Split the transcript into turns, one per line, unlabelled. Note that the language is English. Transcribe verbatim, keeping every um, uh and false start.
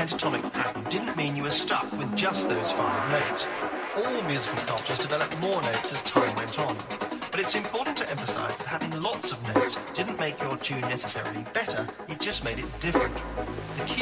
pentatonic pattern didn't mean you were stuck with just those five notes. All musical cultures developed more notes as time went on. But it's important to emphasize that having lots of notes didn't make your tune necessarily better, it just made it different. The key